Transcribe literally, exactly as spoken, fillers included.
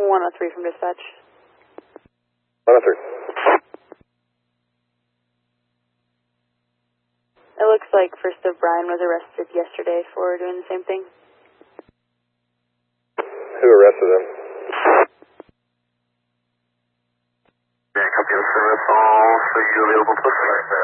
one oh three from dispatch. one oh three. It looks like First of Brian was arrested yesterday for doing the same thing. Who arrested him? Yeah, copy the service. All for you available to